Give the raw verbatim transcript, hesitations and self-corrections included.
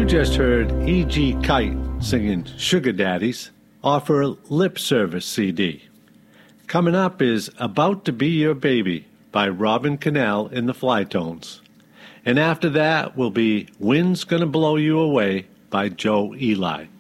just heard E G. Kite singing Sugar Daddies off her Lip Service C D. Coming up is About to Be Your Baby by Robin Cannell in the Flytones. And after that will be Wind's Gonna Blow You Away by Joe Eli.